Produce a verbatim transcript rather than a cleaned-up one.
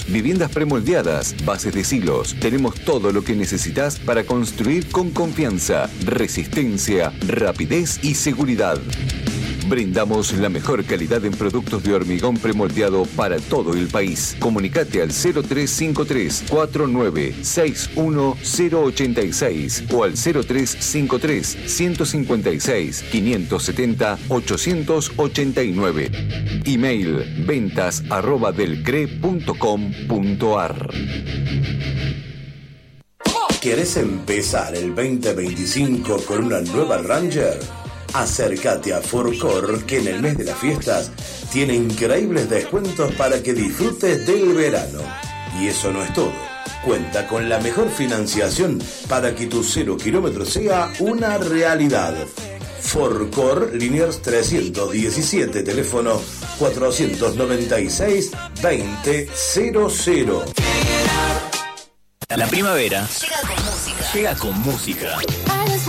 viviendas premoldeadas, bases de silos. Tenemos todo lo que necesitas para construir con confianza, resistencia, rapidez y seguridad. Brindamos la mejor calidad en productos de hormigón premoldeado para todo el país. Comunicate al cero tres cinco tres, cuatro nueve seis uno cero ocho seis o al cero tres cinco tres, uno cinco seis, quinientos setenta, ochocientos ochenta y nueve. Email ventas arroba delcre punto com punto ar. ¿Querés empezar el veinte veinticinco con una nueva Ranger? Acércate a Forcor, que en el mes de las fiestas tiene increíbles descuentos para que disfrutes del verano. Y eso no es todo. Cuenta con la mejor financiación para que tu cero kilómetros sea una realidad. Forcor, Liniers trescientos diecisiete, teléfono cuatrocientos noventa y seis, veinte cero cero. La primavera llega con música. Llega con música.